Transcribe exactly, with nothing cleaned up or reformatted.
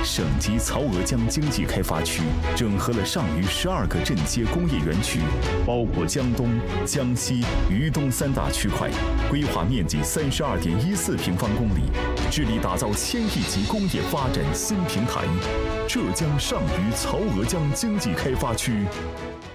省级曹娥江经济开发区整合了上虞十二个镇街工业园区，包括江东、江西、渝东三大区块，规划面积三十二点一四平方公里，致力打造千亿级工业发展新平台——浙江上虞曹娥江经济开发区。